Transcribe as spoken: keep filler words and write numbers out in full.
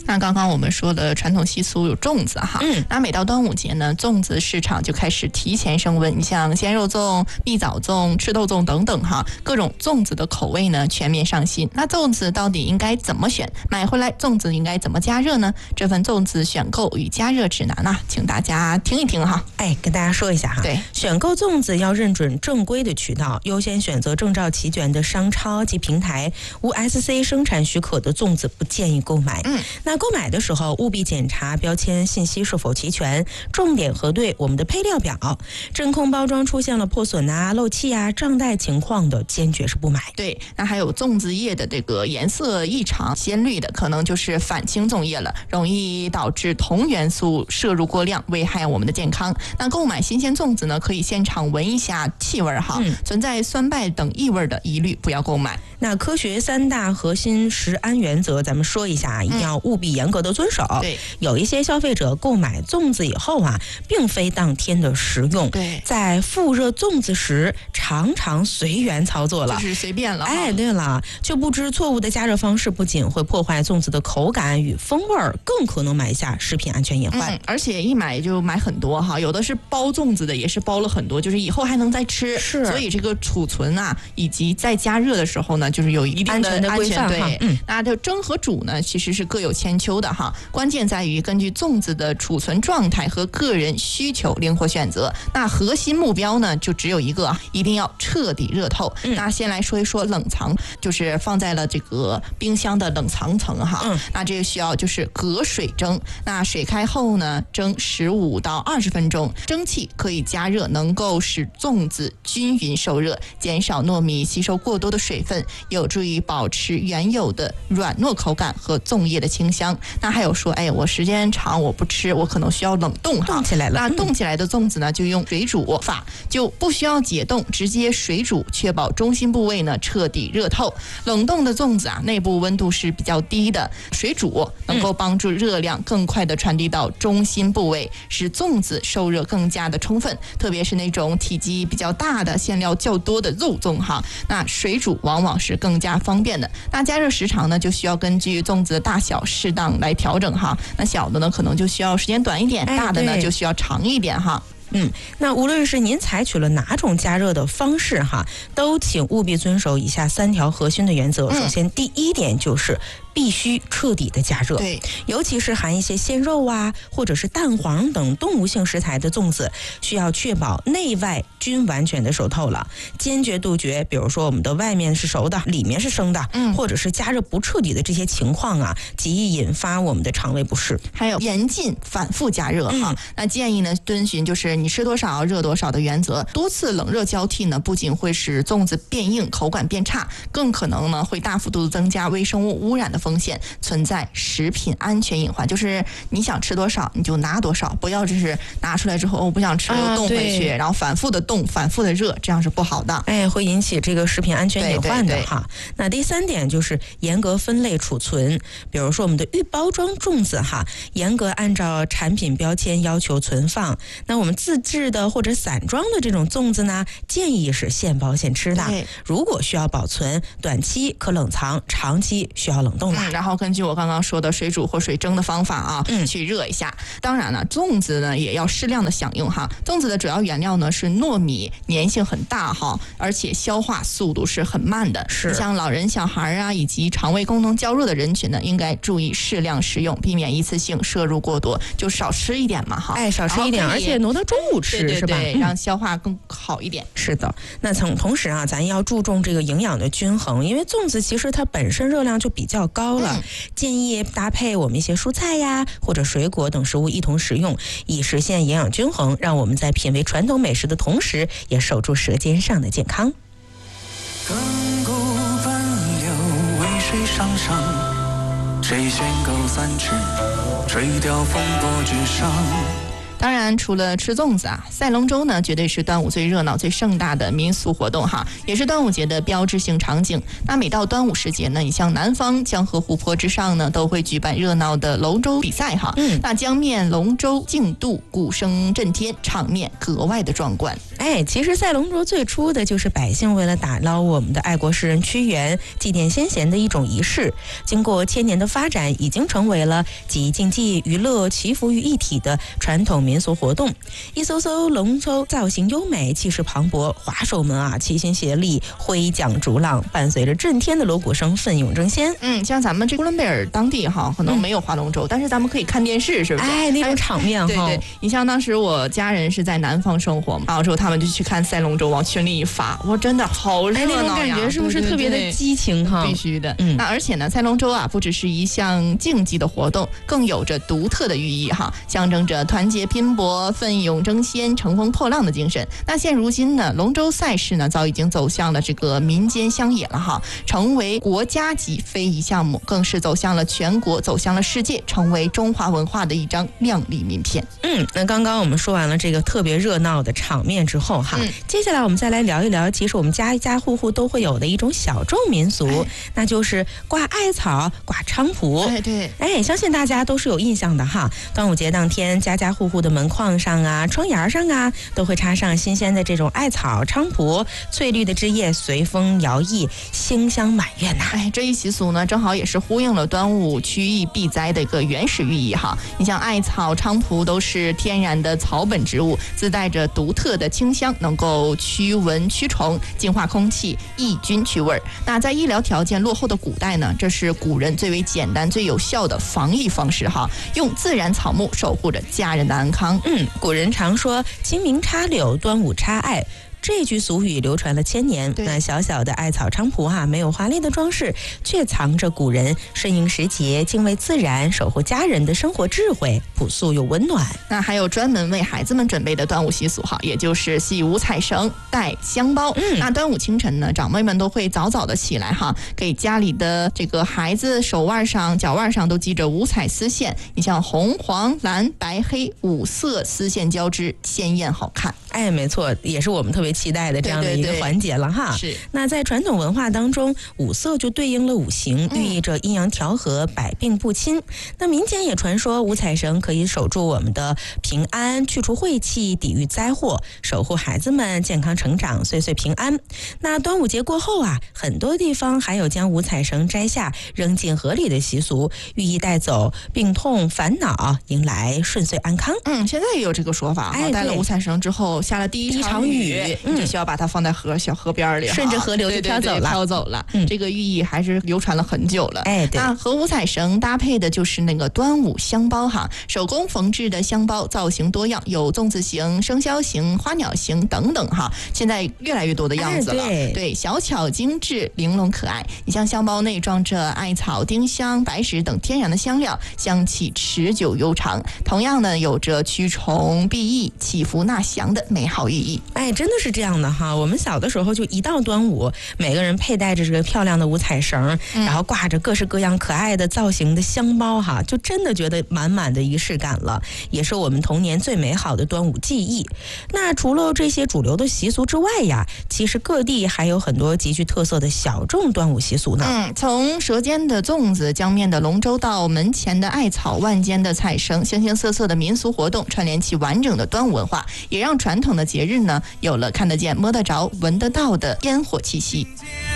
那刚刚我们说的传统习俗有粽子哈，嗯，那每到端午节呢，粽子市场就开始提前升温。你像鲜肉粽、蜜枣粽、赤豆粽等等哈，各种粽子的口味呢全面上新。那粽子到底应该怎么选？买回来粽子应该怎么加热呢？这份粽子选购与加热指南呢，请大家听一听哈。 哎，跟大家说一下哈， 对， 选购粽子要认准正规的渠道，优先选择证照齐全的商超及平台，无 S C 生产许可的粽子不建议购买。嗯，那购买的时候务必检查标签信息是否齐全，重点核对我们的配料表，真空包装出现了破损啊、漏气啊、胀带情况的，坚决是不买。 对，那还有粽子叶的这个颜色异常鲜绿的，可能就是反青粽叶了，容易导致铜元素摄入过量，危害我们的健康。那购买新鲜粽子呢，可以现场闻一下气味哈，嗯、存在酸败等异味的一律不要购买。 那科学三大核心食安原则，咱们说一下，一定要务必严格的遵守。嗯、 对， 有一些消费者购买粽子以后啊，并非当天的食用， 对， 在复热粽子时常常随缘操作了， 就是随便了。 哎，对了，就不知错误的加热方式不仅会破坏粽子的口感与风味儿，更可能埋下食品安全隐患。 嗯、而且一买就买很多哈，有的是包粽子的，也是包了很多，就是以后还能再吃。 是， 所以这个储存啊，以及在加热的时候呢，就是有一定的安全的规范。 对， 嗯， 那就蒸和煮呢，其实是各有千秋的哈。关键在于根据粽子的储存状态和个人需求灵活选择。那核心目标呢，就只有一个，一定要彻底热透。嗯、那先来说一说冷藏，就是放在了这个冰箱的冷藏层哈。嗯，那这个需要就是隔水蒸。那水开后呢，蒸十五到二十分钟，蒸汽可以加热，能够使粽子均匀受热，减少糯米吸收过多的水分，有助于保持原有的软糯口感和粽叶的清香。那还有说，哎，我时间长我不吃，我可能需要冷冻哈， 冻起来了。 那冻起来的粽子呢，就用水煮法，就不需要解冻，直接水煮，确保中心部位呢彻底热透。冷冻的粽子啊，内部温度是比较低的，水煮能够帮助热量更快的传递到中心部位，使粽子受热更加的充分。特别是那种体积比较大的、馅料较多的肉粽哈，那水煮往往是更加方便的。那加热时长呢，就需要根据粽子的大小适当来调整哈。那小的呢，可能就需要时间短一点， 哎、 大的呢就需要长一点哈。 嗯，那无论是您采取了哪种加热的方式哈，都请务必遵守以下三条核心的原则。首先，第一点就是必须彻底的加热， 对， 尤其是含一些鲜肉啊，或者是蛋黄等动物性食材的粽子，需要确保内外均完全的熟透了，坚决杜绝，比如说我们的外面是熟的，里面是生的，嗯，或者是加热不彻底的这些情况啊，极易引发我们的肠胃不适。 还有严禁反复加热哈、嗯，那建议呢遵循就是你吃多少热多少的原则，多次冷热交替呢，不仅会使粽子变硬、口感变差，更可能呢会大幅度增加微生物污染的风险，存在食品安全隐患。就是你想吃多少你就拿多少，不要就是拿出来之后、哦、我不想吃又冻回去、啊、然后反复的冻反复的热，这样是不好的， 哎，会引起这个食品安全隐患的哈。 对对对， 那第三点就是严格分类储存，比如说我们的预包装粽子哈，严格按照产品标签要求存放。那我们自制的或者散装的这种粽子呢，建议是现包现吃的。如果需要保存，短期可冷藏，长期需要冷冻了、 嗯。然后根据我刚刚说的水煮或水蒸的方法啊，嗯，去热一下。当然了，粽子呢也要适量的享用哈。粽子的主要原料呢是糯米，粘性很大哈，而且消化速度是很慢的。 是像老人、小孩啊，以及肠胃功能较弱的人群呢，应该注意适量食用，避免一次性摄入过多，就少吃一点嘛哈。 哎，少吃一点，而且挪到中午吃， 对对对， 是吧？ 嗯、让消化更好一点。 是的，那从同时啊，咱要注重这个营养的均衡，因为粽子其实它本身热量就比较高了，嗯、建议搭配我们一些蔬菜呀或者水果等食物一同食用，以实现营养均衡，让我们在品味传统美食的同时，也守住舌尖上的健康。 亘古奔流，渭水上上，谁悬钩三尺，垂钓风波之上。 当然，除了吃粽子啊，赛龙舟呢，绝对是端午最热闹、最盛大的民俗活动哈，也是端午节的标志性场景。那每到端午时节呢，你像南方江河湖泊之上呢，都会举办热闹的龙舟比赛哈。嗯，那江面龙舟竞渡，鼓声震天，场面格外的壮观。 哎，其实赛龙舟最初的就是百姓为了打捞我们的爱国诗人屈原，祭奠先贤的一种仪式。经过千年的发展，已经成为了集竞技、娱乐、祈福于一体的传统民俗活动。一艘艘龙舟造型优美，气势磅礴，划手们啊齐心协力，挥桨逐浪，伴随着震天的锣鼓声，奋勇争先。 嗯，像咱们这呼伦贝尔当地哈，可能没有划龙舟，嗯、但是咱们可以看电视，是不是？ 哎，那种场面哈。 对对，你像当时我家人是在南方生活嘛，然后之后他们就去看赛龙舟，往群里一发，哇，真的好热闹呀！ 哎，那种感觉是不是特别的激情哈？ 必须的。嗯，那而且呢，赛龙舟啊，不只是一项竞技的活动，更有着独特的寓意哈，象征着团结拼搏、奋勇争先、乘风破浪的精神。那现如今呢，龙舟赛事呢，早已经走向了这个民间乡野了哈，成为国家级非遗项目，更是走向了全国，走向了世界，成为中华文化的一张亮丽名片。 嗯，那刚刚我们说完了这个特别热闹的场面之后哈，嗯、接下来我们再来聊一聊，其实我们家家户户都会有的一种小众民俗，哎、那就是挂艾草、挂菖蒲。 哎，对， 哎，相信大家都是有印象的哈。端午节当天，家家户户的门框上啊、窗沿上啊，都会插上新鲜的这种艾草、菖蒲，翠绿的枝叶随风摇曳，馨香满院呐、啊。 哎，这一习俗呢，正好也是呼应了端午驱疫避灾的一个原始寓意哈。你像艾草、菖蒲都是天然的草本植物，自带着独特的清香，能够驱蚊驱虫、净化空气、抑菌去味儿。那在医疗条件落后的古代呢，这是古人最为简单、最有效的防疫方式哈，用自然草木守护着家人的安康。 嗯，古人常说清明插柳，端午插艾。这句俗语流传了千年，那小小的艾草菖蒲哈、啊，没有华丽的装饰，却藏着古人顺应时节、敬畏自然、守护家人的生活智慧，朴素又温暖。 那还有专门为孩子们准备的端午习俗哈，也就是系五彩绳、带香包。嗯，那端午清晨呢，长辈们都会早早的起来哈，给家里的这个孩子手腕上、脚腕上都系着五彩丝线。你像红、黄、蓝、白、黑五色丝线交织，鲜艳好看。 哎，没错，也是我们特别期待的这样的一个环节了哈。 是。 那在传统文化当中，五色就对应了五行，寓意着阴阳调和、百病不侵。那民间也传说五彩绳可以守住我们的平安，去除晦气，抵御灾祸，守护孩子们健康成长，岁岁平安。那端午节过后啊，很多地方还有将五彩绳摘下扔进河里的习俗，寓意带走病痛烦恼，迎来顺遂安康。 嗯，现在也有这个说法，哎，带了五彩绳之后，下了第一场雨，嗯、你就需要把它放在河小河边里， 顺着河流就飘走了， 飘走了。嗯，这个寓意还是流传了很久了。 哎，对。 那和五彩绳搭配的就是那个端午香包哈，手工缝制的香包，造型多样，有粽子形、生肖形、花鸟形等等哈。现在越来越多的样子了， 哎、对, 对，小巧精致、玲珑可爱。你像香包内装着艾草、丁香、白芪等天然的香料，香气持久悠长。同样呢，有着驱虫避疫、祈福纳祥的美好寓意。 哎，真的是这样的哈！我们小的时候就一到端午，每个人佩戴着这个漂亮的五彩绳，嗯、然后挂着各式各样可爱的造型的香包哈，就真的觉得满满的仪式感了，也是我们童年最美好的端午记忆。那除了这些主流的习俗之外呀，其实各地还有很多极具特色的小众端午习俗呢。 嗯，从舌尖的粽子、江面的龙舟到门前的艾草、万间的彩绳，形形色色的民俗活动串联起完整的端午文化，也让传统的节日呢有了看得见、摸得着、闻得到的烟火气息。